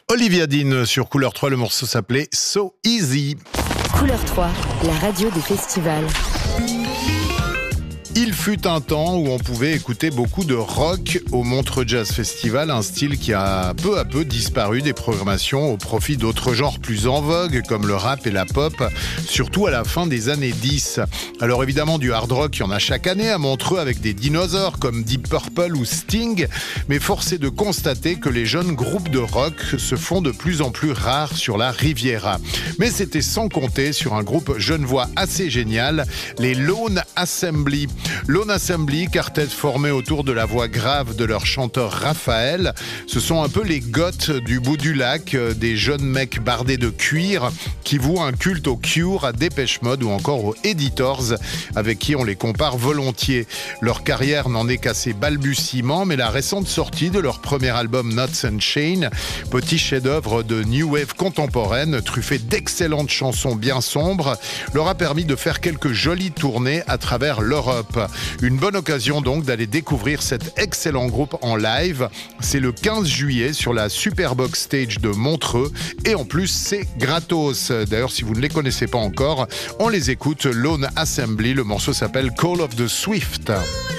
Olivia Dean sur Couleur 3, le morceau s'appelait So Easy. Couleur 3, la radio des festivals. Il fut un temps où on pouvait écouter beaucoup de rock au Montreux Jazz Festival, un style qui a peu à peu disparu des programmations au profit d'autres genres plus en vogue comme le rap et la pop, surtout à la fin des années 10. Alors évidemment du hard rock, il y en a chaque année à Montreux avec des dinosaures comme Deep Purple ou Sting, mais force est de constater que les jeunes groupes de rock se font de plus en plus rares sur la Riviera. Mais c'était sans compter sur un groupe genevois assez génial, les Lone Assembly. Lone Assembly, quartet formé autour de la voix grave de leur chanteur Raphaël. Ce sont un peu les goths du bout du lac, des jeunes mecs bardés de cuir qui vouent un culte au Cure, à Dépêche Mode ou encore aux Editors, avec qui on les compare volontiers. Leur carrière n'en est qu'à ses balbutiements, mais la récente sortie de leur premier album Knots and Chains, petit chef-d'œuvre de new wave contemporaine, truffé d'excellentes chansons bien sombres, leur a permis de faire quelques jolies tournées à travers l'Europe. Une bonne occasion donc d'aller découvrir cet excellent groupe en live. C'est le 15 juillet sur la Superbox Stage de Montreux et en plus c'est gratos. D'ailleurs si vous ne les connaissez pas encore, on les écoute. Lone Assembly, le morceau s'appelle Call of the Swift.